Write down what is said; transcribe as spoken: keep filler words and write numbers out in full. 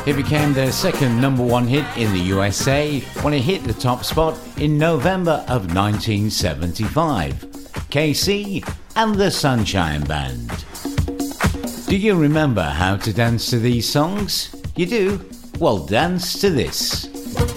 It became their second number one hit in the U S A when it hit the top spot in November of nineteen seventy-five. K C and the Sunshine Band. Do you remember how to dance to these songs? You do? Well, dance to this.